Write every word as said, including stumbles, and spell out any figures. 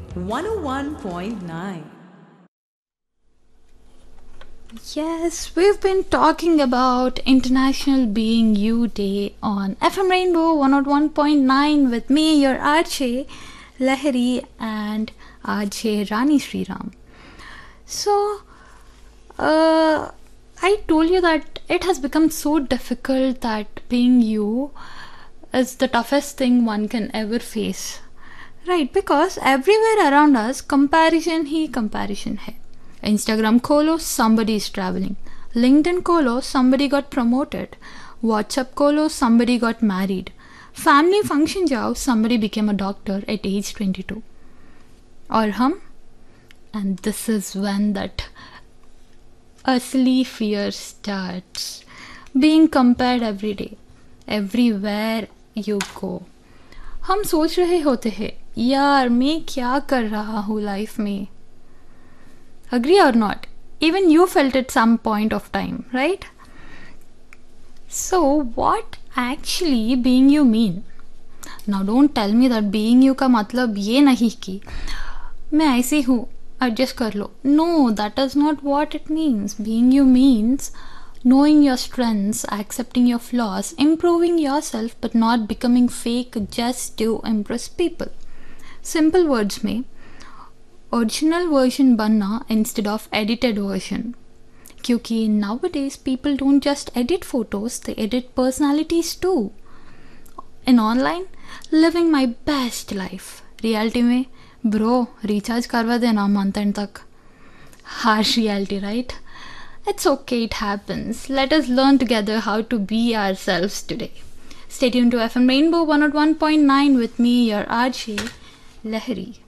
one oh one point nine. Yes, we've been talking about International Being You Day on F M Rainbow one oh one point nine with me, your R J Lahiri and R J Rani Sriram. So, uh, I told you that it has become so difficult that being you is the toughest thing one can ever face. Right, because everywhere around us, comparison he comparison है. Instagram खोलो, somebody is traveling. LinkedIn खोलो, somebody got promoted. WhatsApp खोलो, somebody got married. Family function जाओ, somebody became a doctor at age twenty-two. और हम? And this is when that asli fear starts. Being compared every day, everywhere you go. हम सोच रहे होते हैं, यार मैं क्या कर रहा हूँ लाइफ में. Agree or not? Even you felt at some point of time, right? So, what actually being you mean? Now don't tell me that being you का मतलब ये नहीं कि मैं ऐसी हूँ, adjust कर लो. No, that is not what it means. Being you means knowing your strengths, accepting your flaws, improving yourself but not becoming fake just to impress people. Simple words में original version बनना instead of edited version. क्योंकि nowadays people don't just edit photos, they edit personalities too. In online, living my best life. Reality में bro recharge करवा देना month end तक. Harsh reality, right? It's okay, it happens. Let us learn together how to be ourselves today. Stay tuned to F M Rainbow one oh one point nine with me, your R J Lahiri.